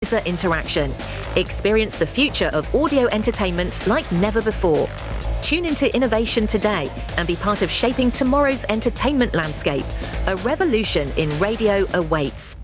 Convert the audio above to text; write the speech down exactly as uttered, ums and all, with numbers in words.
user interaction. Experience the future of audio entertainment like never before. Tune into innovation today and be part of shaping tomorrow's entertainment landscape. A revolution in radio awaits.